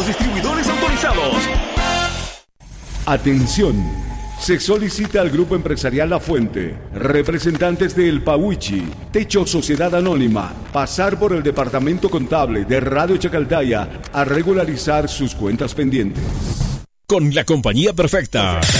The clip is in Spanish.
los distribuidores autorizados. Atención. Se solicita al Grupo Empresarial La Fuente, representantes de El Pauichi, Techo Sociedad Anónima, pasar por el Departamento Contable de Radio Chacaltaya a regularizar sus cuentas pendientes. Con la compañía perfecta.